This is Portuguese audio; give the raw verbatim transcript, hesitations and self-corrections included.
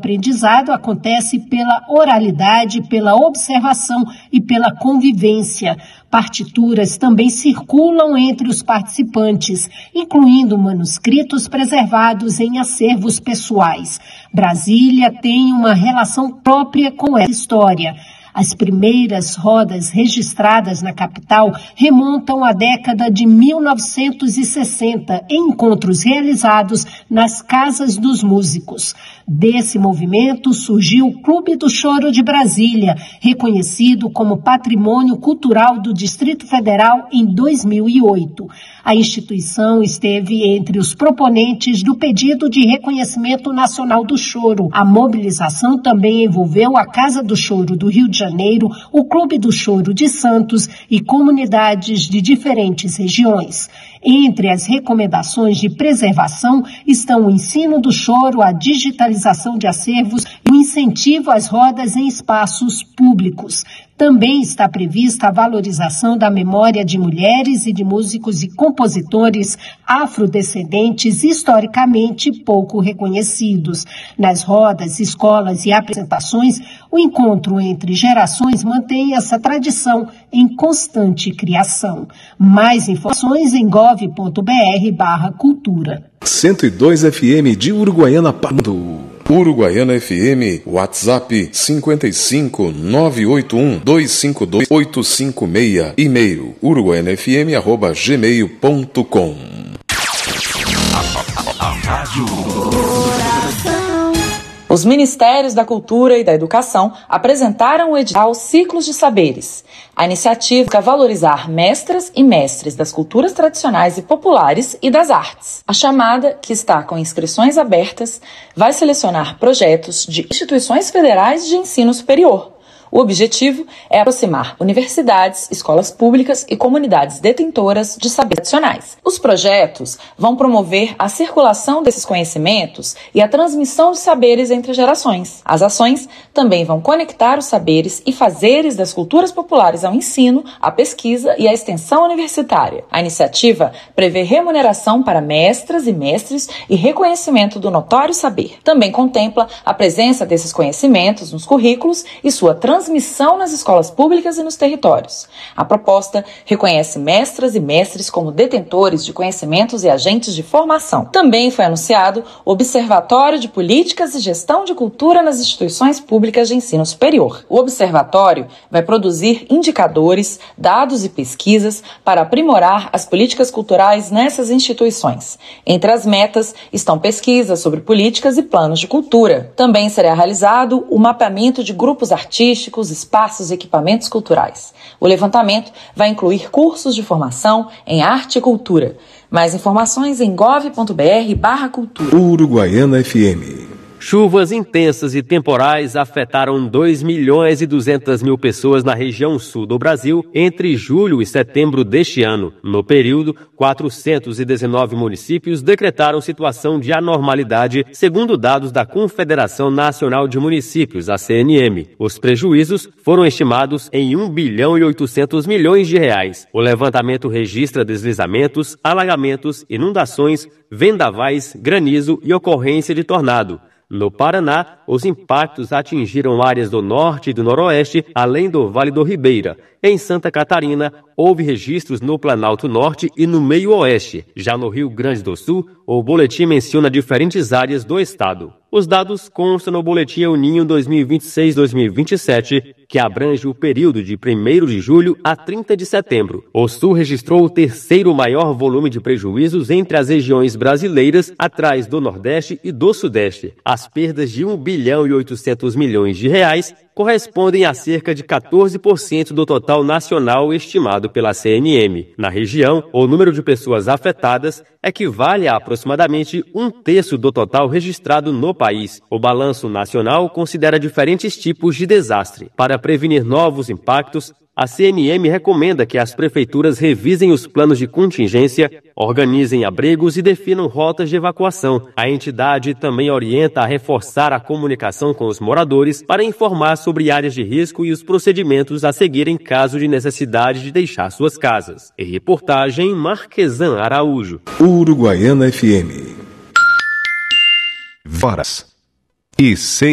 aprendizado acontece pela oralidade, pela observação e pela convivência. Partituras também circulam entre os participantes, incluindo manuscritos preservados em acervos pessoais. Brasília tem uma relação própria com essa história. As primeiras rodas registradas na capital remontam à década de mil novecentos e sessenta, em encontros realizados nas casas dos músicos. Desse movimento surgiu o Clube do Choro de Brasília, reconhecido como Patrimônio Cultural do Distrito Federal em dois mil e oito. A instituição esteve entre os proponentes do pedido de reconhecimento nacional do choro. A mobilização também envolveu a Casa do Choro do Rio de Janeiro, o Clube do Choro de Santos e comunidades de diferentes regiões. Entre as recomendações de preservação estão o ensino do choro, a digitalização de acervos e o incentivo às rodas em espaços públicos. Também está prevista a valorização da memória de mulheres e de músicos e compositores afrodescendentes historicamente pouco reconhecidos. Nas rodas, escolas e apresentações, o encontro entre gerações mantém essa tradição em constante criação. Mais informações em gov ponto br barra cultura. cento e dois F M de Uruguaiana, Pardo. Uruguaiana F M, WhatsApp cinco cinco nove oito um dois cinco dois oito cinco seis, e-mail uruguaianafm arroba gmail ponto com. Os Ministérios da Cultura e da Educação apresentaram o edital Ciclos de Saberes. A iniciativa busca valorizar mestras e mestres das culturas tradicionais e populares e das artes. A chamada, que está com inscrições abertas, vai selecionar projetos de instituições federais de ensino superior. O objetivo é aproximar universidades, escolas públicas e comunidades detentoras de saberes tradicionais. Os projetos vão promover a circulação desses conhecimentos e a transmissão de saberes entre gerações. As ações também vão conectar os saberes e fazeres das culturas populares ao ensino, à pesquisa e à extensão universitária. A iniciativa prevê remuneração para mestras e mestres e reconhecimento do notório saber. Também contempla a presença desses conhecimentos nos currículos e sua transmissão transmissão nas escolas públicas e nos territórios. A proposta reconhece mestras e mestres como detentores de conhecimentos e agentes de formação. Também foi anunciado o Observatório de Políticas e Gestão de Cultura nas Instituições Públicas de Ensino Superior. O observatório vai produzir indicadores, dados e pesquisas para aprimorar as políticas culturais nessas instituições. Entre as metas estão pesquisas sobre políticas e planos de cultura. Também será realizado o mapeamento de grupos artísticos, espaços e equipamentos culturais. O levantamento vai incluir cursos de formação em arte e cultura. Mais informações em gov ponto br barra cultura. Uruguaiana F M. Chuvas intensas e temporais afetaram dois milhões e duzentas mil pessoas na região sul do Brasil entre julho e setembro deste ano. No período, quatrocentos e dezenove municípios decretaram situação de anormalidade, segundo dados da Confederação Nacional de Municípios, a C N M. Os prejuízos foram estimados em um bilhão e oitocentos milhões de reais. O levantamento registra deslizamentos, alagamentos, inundações, vendavais, granizo e ocorrência de tornado. No Paraná, os impactos atingiram áreas do norte e do noroeste, além do Vale do Ribeira. Em Santa Catarina, houve registros no Planalto Norte e no Meio-Oeste. Já no Rio Grande do Sul, o boletim menciona diferentes áreas do estado. Os dados constam no Boletim El Niño dois mil e vinte e seis a dois mil e vinte e sete, que abrange o período de primeiro de julho a trinta de setembro. O Sul registrou o terceiro maior volume de prejuízos entre as regiões brasileiras, atrás do Nordeste e do Sudeste. As perdas de um bilhão e oitocentos milhões de reais correspondem a cerca de quatorze por cento do total nacional estimado pela C N M. Na região, o número de pessoas afetadas equivale a aproximadamente um terço do total registrado no país. O balanço nacional considera diferentes tipos de desastre. Para prevenir novos impactos, a C N M recomenda que as prefeituras revisem os planos de contingência, organizem abrigos e definam rotas de evacuação. A entidade também orienta a reforçar a comunicação com os moradores para informar sobre áreas de risco e os procedimentos a seguir em caso de necessidade de deixar suas casas. Em reportagem, Marquesan Araújo. Uruguaiana F M. Varas. E seis